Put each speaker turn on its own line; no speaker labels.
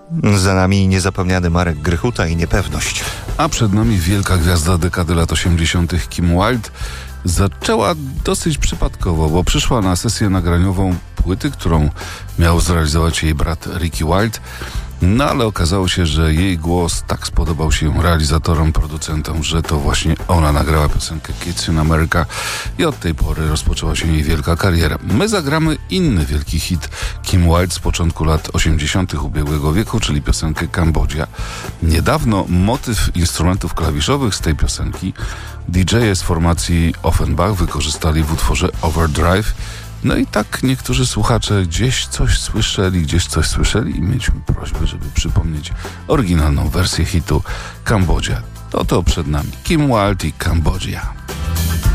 Za nami niezapomniany Marek Grychuta i Niepewność.
A przed nami wielka gwiazda dekady lat 80. Kim Wilde. Zaczęła dosyć przypadkowo, bo przyszła na sesję nagraniową płyty, którą miał zrealizować jej brat Ricky Wilde. No ale okazało się, że jej głos tak spodobał się realizatorom, producentom, że to właśnie ona nagrała piosenkę Kids in America i od tej pory rozpoczęła się jej wielka kariera. My zagramy inny wielki hit Kim Wilde z początku lat 80. ubiegłego wieku, czyli piosenkę Cambodia. Niedawno motyw instrumentów klawiszowych z tej piosenki DJ-e z formacji Offenbach wykorzystali w utworze Overdrive. No i tak niektórzy słuchacze gdzieś coś słyszeli i mieliśmy prośbę, żeby przypomnieć oryginalną wersję hitu Cambodia. To przed nami Kim Wilde i Cambodia.